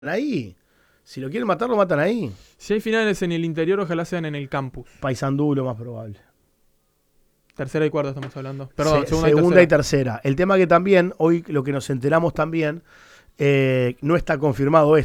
ahí. Si lo quieren matar, lo matan ahí. Si hay finales en el interior, ojalá sean en el campus. Paysandú, lo más probable. Tercera y cuarta estamos hablando. Perdón, segunda y tercera. El tema que también, hoy lo que nos enteramos también, no está confirmado esto.